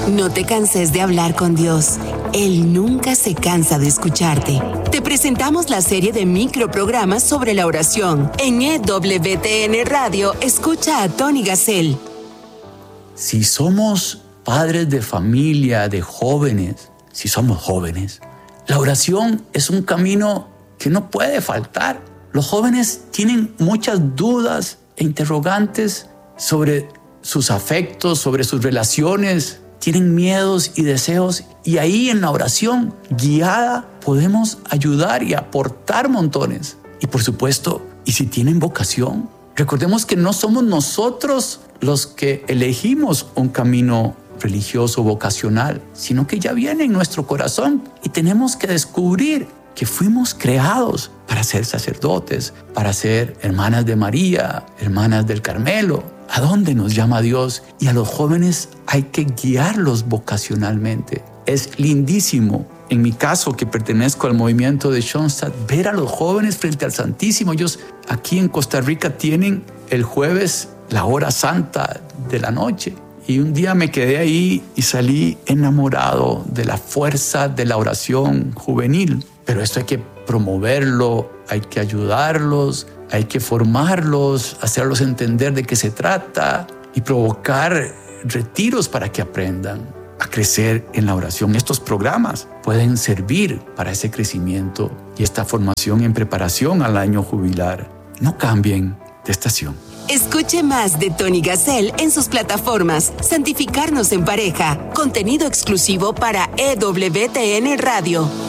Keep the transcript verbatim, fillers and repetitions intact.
No te canses de hablar con Dios. Él nunca se cansa de escucharte. Te presentamos la serie de microprogramas sobre la oración. En E W T N Radio, escucha a Tony Gassel. Si somos padres de familia, de jóvenes, si somos jóvenes, la oración es un camino que no puede faltar. Los jóvenes tienen muchas dudas e interrogantes sobre sus afectos, sobre sus relaciones, tienen miedos y deseos, y ahí en la oración guiada podemos ayudar y aportar montones. Y por supuesto, y si tienen vocación, recordemos que no somos nosotros los que elegimos un camino religioso vocacional, sino que ya viene en nuestro corazón y tenemos que descubrir que fuimos creados para ser sacerdotes, para ser hermanas de María, hermanas del Carmelo. ¿A dónde nos llama Dios? Y a los jóvenes hay que guiarlos vocacionalmente. Es lindísimo, en mi caso que pertenezco al movimiento de Schoenstatt, ver a los jóvenes frente al Santísimo. Ellos aquí en Costa Rica tienen el jueves la hora santa de la noche. Y un día me quedé ahí y salí enamorado de la fuerza de la oración juvenil. Pero esto hay que promoverlo, hay que ayudarlos, hay que formarlos, hacerlos entender de qué se trata y provocar retiros para que aprendan a crecer en la oración. Estos programas pueden servir para ese crecimiento y esta formación en preparación al año jubilar. No cambien de estación. Escuche más de Tony Gassel en sus plataformas Santificarnos en Pareja, contenido exclusivo para E W T N Radio.